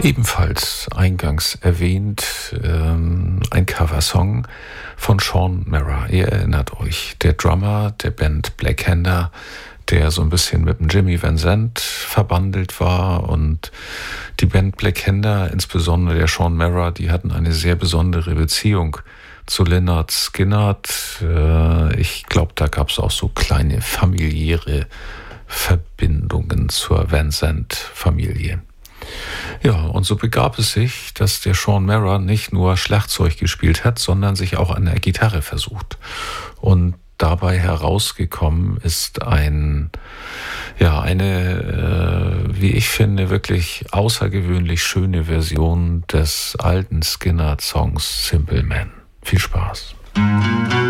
Ebenfalls eingangs erwähnt, ein Coversong von Shawn Merra. Ihr erinnert euch, der Drummer der Band Black Hander, der so ein bisschen mit dem Jimmy Van Zandt verbandelt war, und die Band Black Hander, insbesondere der Shawn Merra, die hatten eine sehr besondere Beziehung zu Lynyrd Skynyrd. Ich glaube, da gab es auch so kleine familiäre Verbindungen zur Van Zandt-Familie. Ja, und so begab es sich, dass der Shawn Merra nicht nur Schlagzeug gespielt hat, sondern sich auch an der Gitarre versucht. Und dabei herausgekommen ist eine, wie ich finde, wirklich außergewöhnlich schöne Version des alten Skynyrd-Songs Simple Man. Viel Spaß.